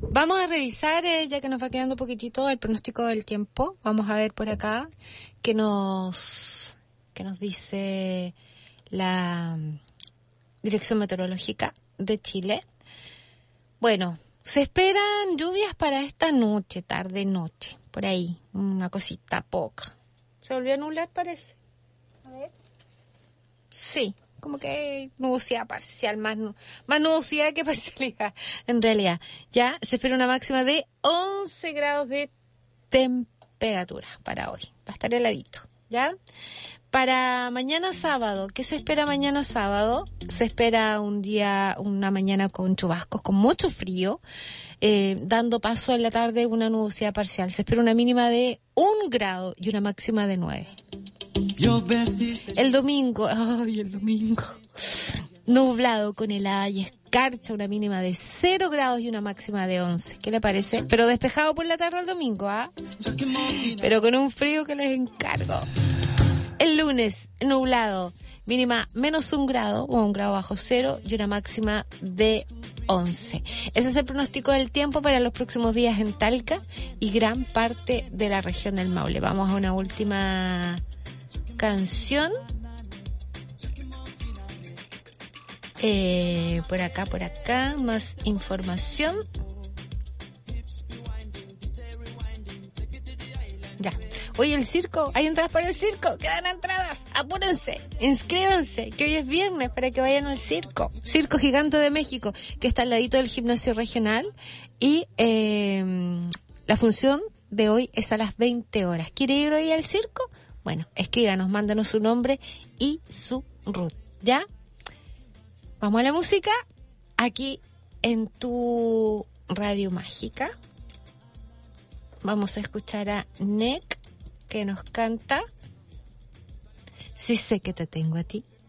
Vamos a revisar, ya que nos va quedando un poquitito, el pronóstico del tiempo. Vamos a ver por acá qué nos dice la Dirección Meteorológica de Chile. Bueno, se esperan lluvias para esta noche, tarde-noche, por ahí, una cosita poca. ¿Se volvió a nublar, parece? A ver. Sí, como que nubosidad parcial, más nubosidad que parcialidad, en realidad. Ya se espera una máxima de 11 grados de temperatura para hoy. Va a estar heladito, ¿ya? Para mañana sábado, ¿qué se espera mañana sábado? Se espera una mañana con chubascos, con mucho frío, dando paso en la tarde una nubosidad parcial. Se espera una mínima de 1 grado y una máxima de 9. El domingo, nublado con helada y escarcha, una mínima de 0 grados y una máxima de 11. ¿Qué le parece? Pero despejado por la tarde el domingo, ¿ah? Pero con un frío que les encargo. El lunes, nublado, mínima menos 1 grado o 1 grado bajo cero y una máxima de 11. Ese es el pronóstico del tiempo para los próximos días en Talca y gran parte de la región del Maule. Vamos a una última canción. Por acá, más información. Ya. Oye, el circo, hay entradas para el circo, quedan entradas, apúrense, inscríbanse, que hoy es viernes para que vayan al circo. Circo Gigante de México, que está al ladito del gimnasio regional, y la función de hoy es a las 20 horas. ¿Quiere ir hoy al circo? Bueno, escríbanos, mándanos su nombre y su root, ¿ya? Vamos a la música, aquí en tu radio mágica. Vamos a escuchar a Nick, que nos canta Si sé que te tengo a ti.